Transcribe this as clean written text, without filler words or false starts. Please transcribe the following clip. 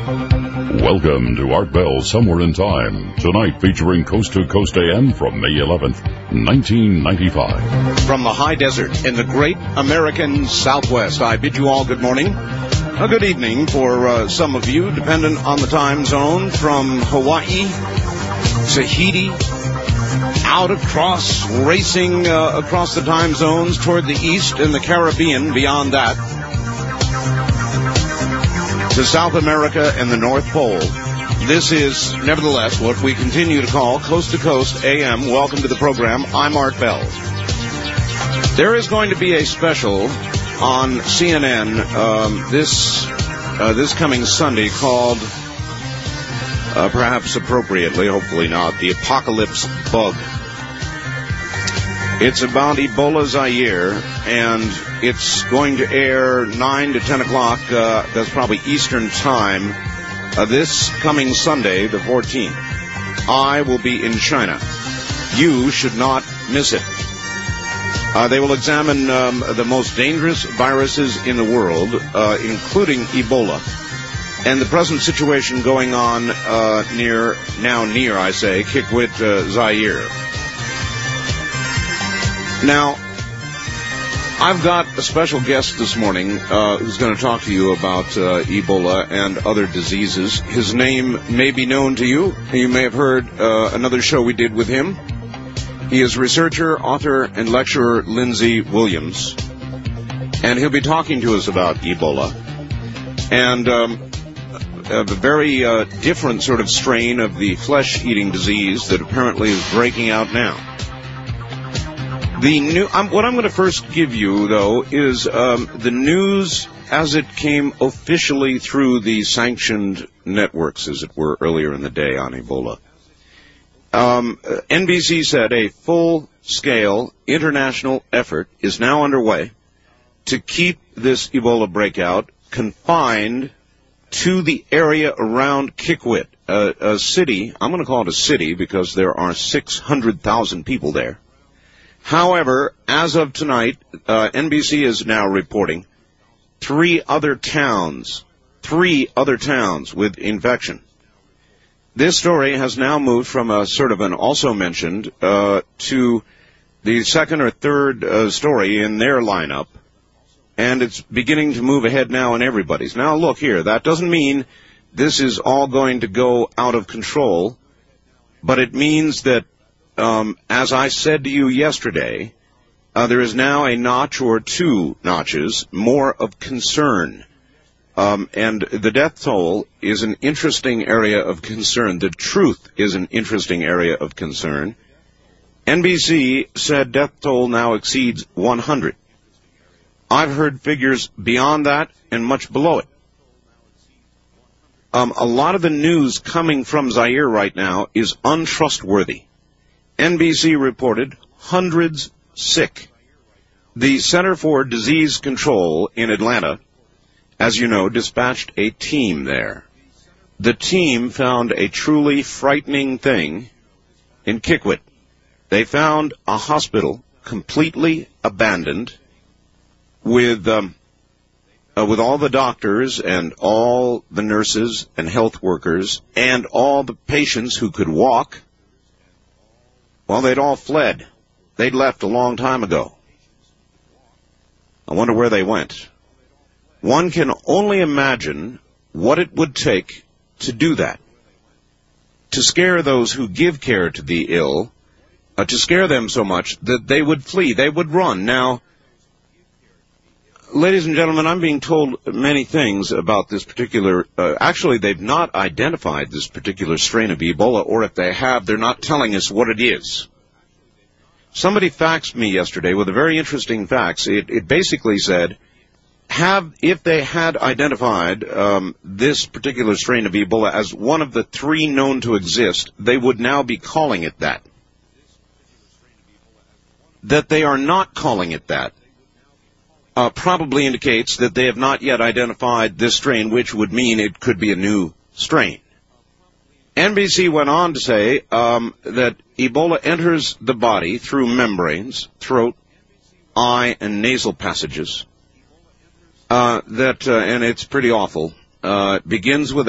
Welcome to Art Bell Somewhere in Time, tonight featuring Coast to Coast AM from May 11th, 1995. From the high desert in the great American Southwest, I bid you all good morning. A good evening for some of you, dependent on the time zone, from Hawaii, Tahiti, out across, racing across the time zones toward the east and the Caribbean, beyond that, to South America and the North Pole. This is, nevertheless, what we continue to call Coast to Coast AM. Welcome to the program. I'm Art Bell. There is going to be a special on CNN this coming Sunday called, perhaps appropriately, hopefully not, The Apocalypse Bug. It's about Ebola Zaire, and it's going to air 9 to 10 o'clock, that's probably Eastern Time, this coming Sunday, the 14th. I will be in China. You should not miss it. They will examine the most dangerous viruses in the world, including Ebola, and the present situation going on near Kikwit, Zaire. Now, I've got a special guest this morning who's going to talk to you about Ebola and other diseases. His name may be known to you. You may have heard another show we did with him. He is researcher, author, and lecturer Lindsey Williams, and he'll be talking to us about Ebola and a very different sort of strain of the flesh-eating disease that apparently is breaking out now. What I'm going to first give you, though, is the news as it came officially through the sanctioned networks, as it were, earlier in the day on Ebola. NBC said a full-scale international effort is now underway to keep this Ebola breakout confined to the area around Kikwit, a city. I'm going to call it a city because there are 600,000 people there. However, as of tonight, NBC is now reporting three other towns with infection. This story has now moved from a sort of an also mentioned to the second or third story in their lineup, and it's beginning to move ahead now in everybody's. Now, look here, that doesn't mean this is all going to go out of control, but it means that as I said to you yesterday, there is now a notch or two notches more of concern. And the death toll is an interesting area of concern. The truth is an interesting area of concern. NBC said death toll now exceeds 100. I've heard figures beyond that and much below it. A lot of the news coming from Zaire right now is untrustworthy. NBC reported hundreds sick. The Center for Disease Control in Atlanta, as you know, dispatched a team there. The team found a truly frightening thing in Kikwit. They found a hospital completely abandoned with all the doctors and all the nurses and health workers and all the patients who could walk. Well, they'd all fled. They'd left a long time ago. I wonder where they went. One can only imagine what it would take to do that, to scare those who give care to the ill, to scare them so much that they would flee, they would run. Now, ladies and gentlemen, I'm being told many things about this particular, actually they've not identified this particular strain of Ebola, or if they have, they're not telling us what it is. Somebody faxed me yesterday with a very interesting fax. It basically said, if they had identified this particular strain of Ebola as one of the three known to exist, they would now be calling it that. That they are not calling it that probably indicates that they have not yet identified this strain, which would mean it could be a new strain. NBC went on to say that Ebola enters the body through membranes, throat, eye, and nasal passages. And it's pretty awful. Begins with